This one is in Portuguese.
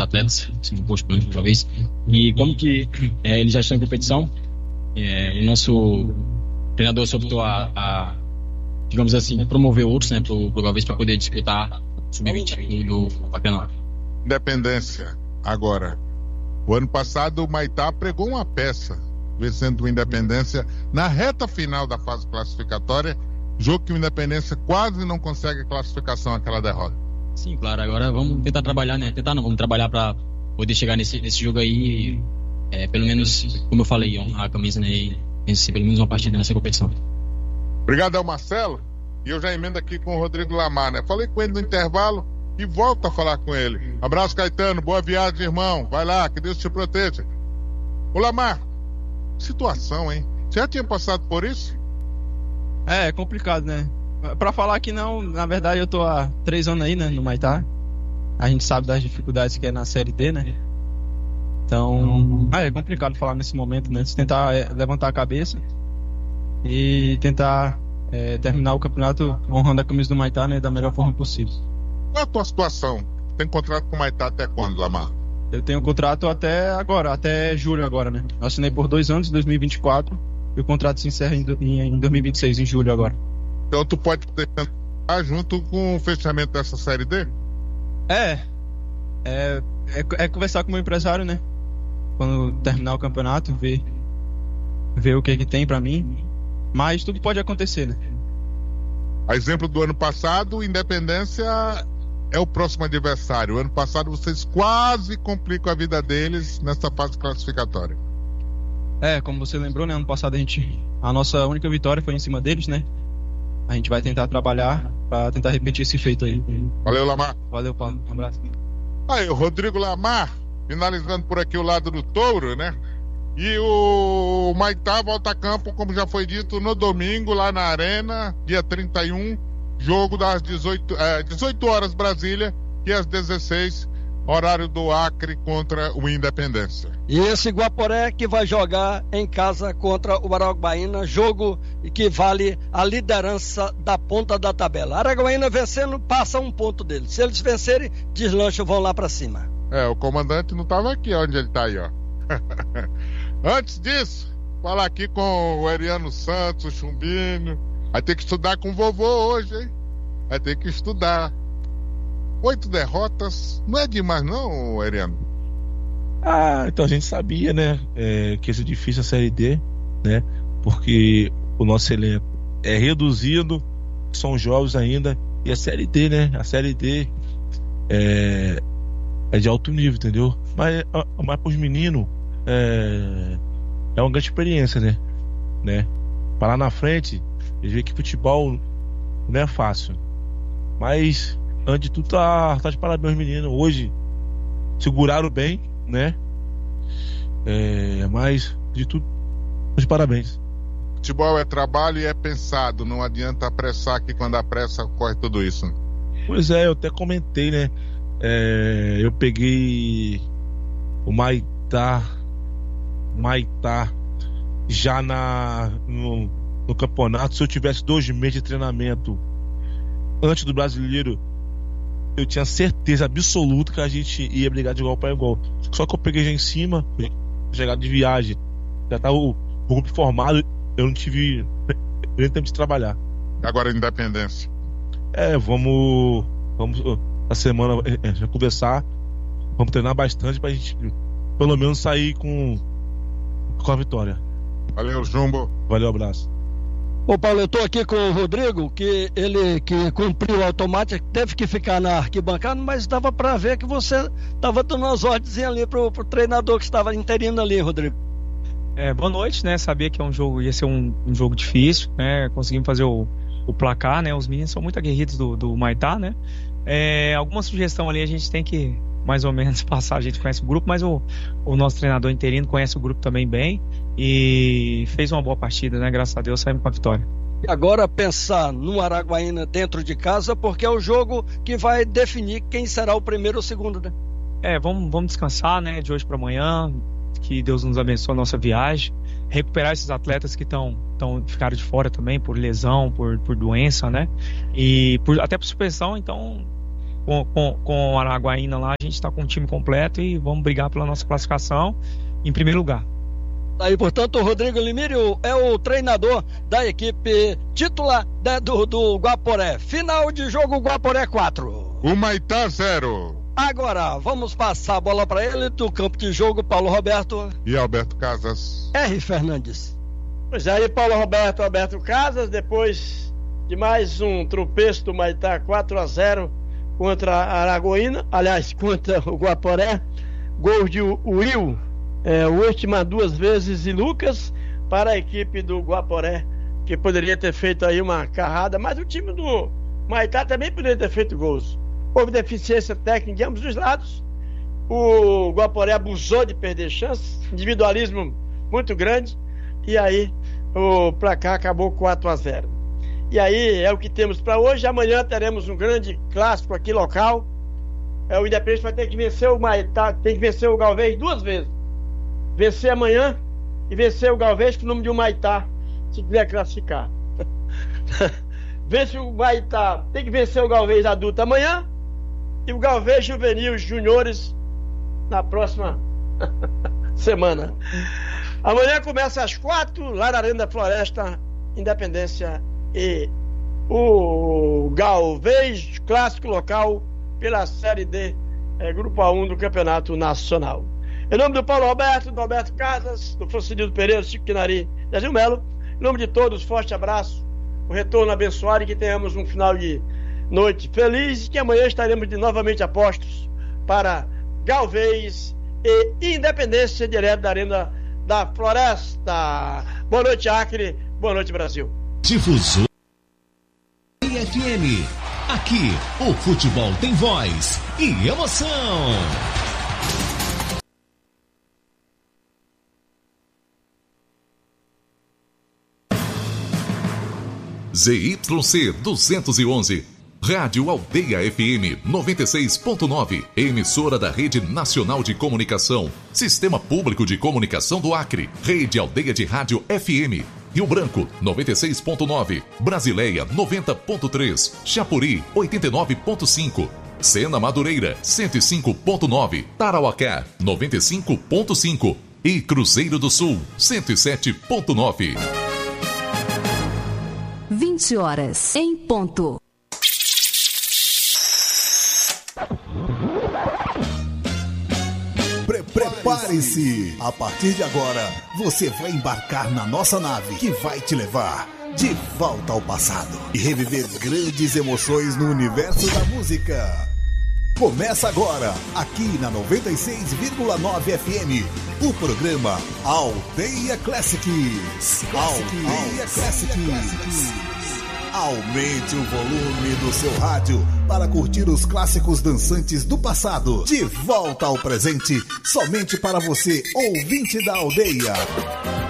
atletas, assim, posto pela última vez. E como que eles já estão em competição, o nosso treinador se optou a, digamos assim, promover outros, né, pro Galvez para poder disputar o sub-20 do campeonato. Independência, agora. O ano passado o Maitá pregou uma peça, vencendo o Independência na reta final da fase classificatória, jogo que o Independência quase não consegue classificação, aquela derrota. Sim, claro, agora vamos tentar trabalhar, né? Vamos trabalhar para poder chegar nesse jogo aí, pelo menos, como eu falei, honrar a camisa, né? E vencer pelo menos uma partida nessa competição. Obrigado, Marcelo. E eu já emendo aqui com o Rodrigo Lamar, né? Falei com ele no intervalo e volto a falar com ele. Abraço, Caetano. Boa viagem, irmão. Vai lá, que Deus te proteja. Ô, Lamar, situação, hein? Você já tinha passado por isso? É complicado, né? Pra falar que não, na verdade eu tô há 3 anos aí, né, no Maitá. A gente sabe das dificuldades que é na Série D, né? Então, é complicado falar nesse momento, né? Você tentar levantar a cabeça e tentar terminar o campeonato honrando a camisa do Maitá, né, da melhor forma possível. Qual é a tua situação? Tem contrato com o Maitá até quando, Lamar? Eu tenho contrato até agora, até julho agora, né? Eu assinei por 2 anos, em 2024, e o contrato se encerra em 2026, em julho agora. Então tu pode tentar junto com o fechamento dessa Série D? É conversar com o meu empresário, né? Quando terminar o campeonato, ver o que tem pra mim. Mas tudo pode acontecer, né? A exemplo do ano passado, o Independência é o próximo adversário. O ano passado vocês quase complicam a vida deles nessa fase classificatória. Como você lembrou, né? Ano passado a nossa única vitória foi em cima deles, né? A gente vai tentar trabalhar pra tentar repetir esse feito aí. Valeu, Lamar. Valeu, Paulo. Um abraço. Aí, o Rodrigo Lamar, finalizando por aqui o lado do Touro, né? E o Maitá volta a campo, como já foi dito, no domingo, lá na Arena, dia 31, jogo das 18 horas Brasília e às 16, horário do Acre contra o Independência. E esse Guaporé que vai jogar em casa contra o Araguaína, jogo que vale a liderança da ponta da tabela. Araguaína vencendo, passa 1 ponto dele. Se eles vencerem, deslancham, vão lá pra cima. O comandante não estava aqui, onde ele tá aí, ó. Antes disso, falar aqui com o Eriano Santos, o Chumbinho. Vai ter que estudar com o vovô hoje, hein? Vai ter que estudar. 8 derrotas, não é demais não, Eriano? Então a gente sabia, né, que ia ser difícil a Série D, né, porque o nosso elenco é reduzido, são jovens ainda, e a Série D, né, a Série D é de alto nível, entendeu? Mas pros meninos é uma grande experiência, né? Para lá na frente, eles veem que futebol não é fácil, mas antes de tudo tá de parabéns, menino. Hoje seguraram bem, né? Mas de tudo, de parabéns. Futebol é trabalho e é pensado. Não adianta apressar, que quando apressa ocorre tudo isso. Pois é, eu até comentei, né? Eu peguei o Maitá já no campeonato. Se eu tivesse 2 meses de treinamento antes do Brasileiro, eu tinha certeza absoluta que a gente ia brigar de igual para igual. Só que eu peguei já em cima, chegado de viagem, já tava o grupo formado, eu não tive nem tempo de trabalhar. Agora a Independência. Vamos na semana já conversar, vamos treinar bastante pra gente pelo menos sair com a vitória. Valeu, Jumbo. Valeu, abraço. Ô Paulo, eu tô aqui com o Rodrigo, que ele que cumpriu o automático, teve que ficar na arquibancada, mas dava para ver que você estava dando umas ordens ali pro treinador que estava interino ali, Rodrigo. Boa noite, né? Sabia que ia ser um jogo difícil, né? Conseguimos fazer o placar, né? Os meninos são muito aguerridos do Maitá, né? Alguma sugestão ali a gente tem que mais ou menos passar. A gente conhece o grupo, mas o nosso treinador interino conhece o grupo também bem e fez uma boa partida, né? Graças a Deus saímos com a vitória. E agora pensar no Araguaína dentro de casa, porque é o jogo que vai definir quem será o primeiro ou o segundo, né? Vamos descansar, né? De hoje para amanhã, que Deus nos abençoe a nossa viagem, recuperar esses atletas que ficaram de fora também por lesão, por doença, né? E até por suspensão. Então com o Araguaína lá, a gente está com o time completo e vamos brigar pela nossa classificação em primeiro lugar. Aí, portanto, o Rodrigo Limírio é o treinador da equipe titular do Guaporé. Final de jogo, Guaporé 4. Humaitá 0. Agora, vamos passar a bola para ele do campo de jogo, Paulo Roberto e Alberto Casas. R. Fernandes. Pois aí, Paulo Roberto, Alberto Casas, depois de mais um tropeço do Humaitá 4-0 contra a Araguaína, aliás, contra o Guaporé, gol de Will, Última 2 vezes e Lucas para a equipe do Guaporé, que poderia ter feito aí uma carrada, mas o time do Humaitá também poderia ter feito gols. Houve deficiência técnica de ambos os lados, o Guaporé abusou de perder chances, individualismo muito grande, e aí o placar acabou 4-0. E aí é o que temos para hoje. Amanhã teremos um grande clássico aqui local. O Independente vai ter que vencer o Humaitá, tem que vencer o Galvez 2 vezes. Vencer amanhã e vencer o Galvez com o nome de Humaitá, se quiser classificar. Vence o Humaitá, tem que vencer o Galvez adulto amanhã e o Galvez Juvenil Juniores na próxima semana. Amanhã começa às 4, lá na Arena da Floresta, Independência e o Galvez, clássico local pela Série D, Grupo A1 do Campeonato Nacional. Em nome do Paulo Roberto, do Alberto Casas, do Francisco Pereira, do Chico Quinari, da Gil Melo, em nome de todos, forte abraço, um retorno abençoado e que tenhamos um final de noite feliz e que amanhã estaremos novamente a postos para Galvez e Independência, direto da Arena da Floresta. Boa noite, Acre. Boa noite, Brasil. Difusor FM. Aqui, o futebol tem voz e emoção. ZYC 211. Rádio Aldeia FM 96.9, emissora da Rede Nacional de Comunicação, Sistema Público de Comunicação do Acre, Rede Aldeia de Rádio FM, Rio Branco 96.9, Brasileia 90.3, Chapuri 89.5, Sena Madureira 105.9, Tarauacá 95.5 e Cruzeiro do Sul 107.9. 20 horas em ponto. Prepare-se! A partir de agora, você vai embarcar na nossa nave que vai te levar de volta ao passado e reviver grandes emoções no universo da música. Começa agora, aqui na 96,9 FM, o programa Aldeia Classics. Aldeia Classics. Aumente o volume do seu rádio para curtir os clássicos dançantes do passado. De volta ao presente, somente para você, ouvinte da aldeia.